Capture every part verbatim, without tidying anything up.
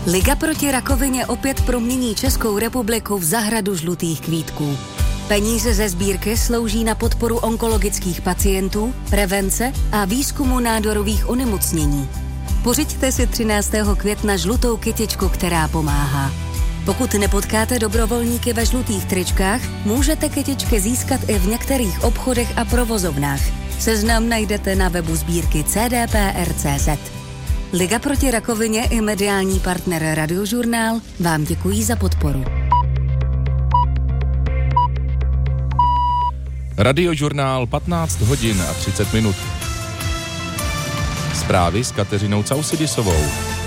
Liga proti rakovině opět promění Českou republiku v zahradu žlutých kvítků. Peníze ze sbírky slouží na podporu onkologických pacientů, prevence a výzkumu nádorových onemocnění. Pořiďte si třináctého května žlutou kytičku, která pomáhá. Pokud nepotkáte dobrovolníky ve žlutých tričkách, můžete kytičky získat i v některých obchodech a provozovnách. Seznam najdete na webu sbírky c d p r tečka c z. Liga proti rakovině i mediální partner Radiožurnál vám děkují za podporu. Radiožurnál patnáct hodin a třicet minut. Zprávy s Kateřinou Causidisovou.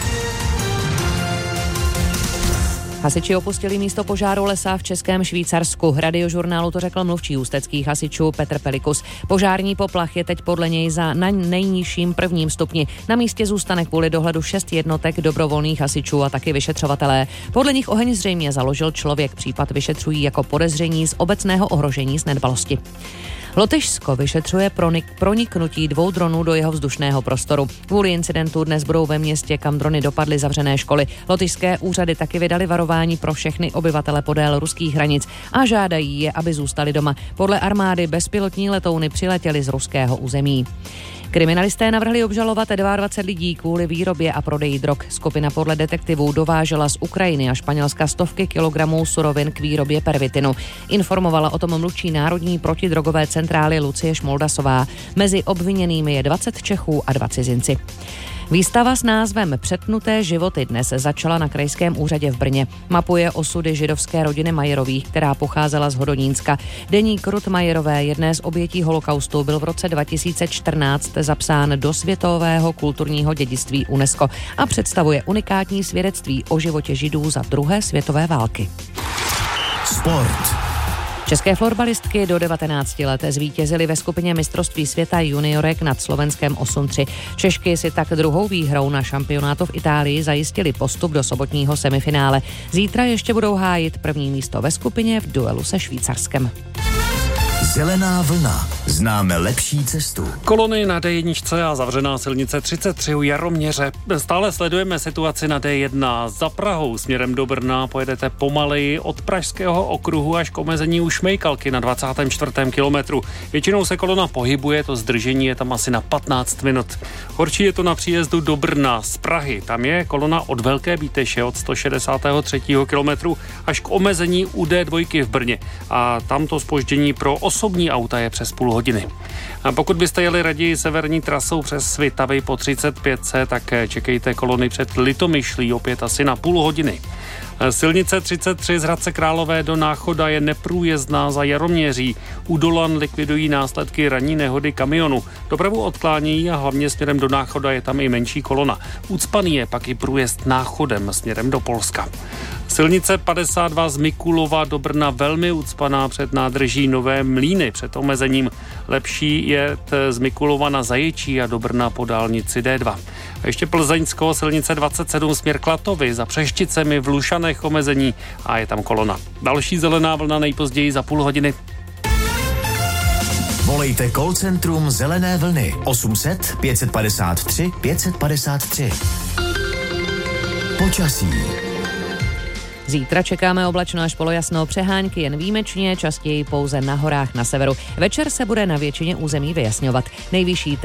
Hasiči opustili místo požáru lesa v Českém Švýcarsku. Radiožurnálu to řekl mluvčí ústeckých hasičů Petr Pelikus. Požární poplach je teď podle něj za na nejnižším prvním stupni. Na místě zůstane kvůli dohledu šest jednotek dobrovolných hasičů a taky vyšetřovatelé. Podle nich oheň zřejmě založil člověk. Případ vyšetřují jako podezření z obecného ohrožení z nedbalosti. Lotyšsko vyšetřuje pronik, proniknutí dvou dronů do jeho vzdušného prostoru. Kvůli incidentu dnes budou ve městě, kam drony dopadly, zavřené školy. Lotyšské úřady taky vydali varování pro všechny obyvatele podél ruských hranic a žádají je, aby zůstali doma. Podle armády bezpilotní letouny přiletěly z ruského území. Kriminalisté navrhli obžalovat dvacet dva lidí kvůli výrobě a prodeji drog. Skupina podle detektivů dovážela z Ukrajiny a Španělska stovky kilogramů surovin k výrobě pervitinu. Informovala o tom mluvčí Národní protidrogové centrály Lucie Šmoldasová. Mezi obviněnými je dvacet Čechů a dva cizinci. Výstava s názvem Přetnuté životy dnes začala na Krajském úřadě v Brně. Mapuje osudy židovské rodiny Majerových, která pocházela z Hodonínska. Deník Ruth Majerové, jedné z obětí holokaustu, byl v roce dva tisíce čtrnáct zapsán do světového kulturního dědictví UNESCO a představuje unikátní svědectví o životě Židů za druhé světové války. Sport. České florbalistky do devatenácti let zvítězily ve skupině mistrovství světa juniorek nad Slovenskem osm tři. Češky si tak druhou výhrou na šampionátu v Itálii zajistili postup do sobotního semifinále. Zítra ještě budou hájit první místo ve skupině v duelu se Švýcarskem. Zelená vlna. Známe lepší cestu. Kolony na dé jedna a zavřená silnice třicet tři u Jaroměře. Stále sledujeme situaci na dé jedna. Za Prahou směrem do Brna pojedete pomaleji od Pražského okruhu až k omezení u Šmejkalky na dvacátém čtvrtém kilometru. Většinou se kolona pohybuje, to zdržení je tam asi na patnáct minut. Horší je to na příjezdu do Brna z Prahy. Tam je kolona od Velké Bíteše od sto šedesátého třetího kilometru až k omezení u dé dva v Brně. A tam to zpoždění pro osobní auta je přes půl hodiny. A pokud byste jeli raději severní trasou přes Svitavy po třicet pět, tak čekejte kolony před Litomyšlí opět asi na půl hodiny. Silnice třicet tři z Hradce Králové do Náchoda je neprůjezdná za Jaroměří. U Dolan likvidují následky ranní nehody kamionu. Dopravu odklánějí a hlavně směrem do Náchoda je tam i menší kolona. Ucpaný je pak i průjezd Náchodem směrem do Polska. Silnice padesát dva z Mikulova do Brna velmi ucpaná před nádrží Nové Mlýny před omezením. Lepší je z Mikulova na Zaječí a do Brna po dálnici dé dva. A ještě Plzeňsko, silnice dvacet sedm směr Klatovy za Přešticemi v Lušanech omezení a je tam kolona. Další zelená vlna nejpozději za půl hodiny. Volejte call centrum Zelené vlny osm set pět padesát tři pět padesát tři. Počasí. Zítra čekáme oblačno až polojasno, přehánky jen výjimečně, častěji pouze na horách na severu. Večer se bude na většině území vyjasňovat. Nejvyšší